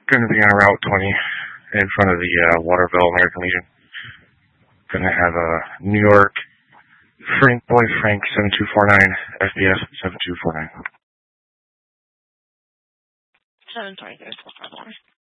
Going to be on Route 20 in front of the Waterville American Legion. Going to have New York Frank 7249 FBS 7249. 723.